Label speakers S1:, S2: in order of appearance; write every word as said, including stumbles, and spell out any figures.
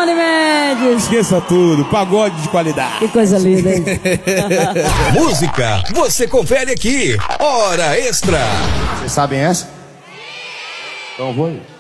S1: Shawn Mendes.
S2: Esqueça tudo, pagode de qualidade.
S1: Que coisa linda, hein?
S3: Música, você confere aqui. Hora Extra.
S2: Vocês sabem essa? Então vou aí.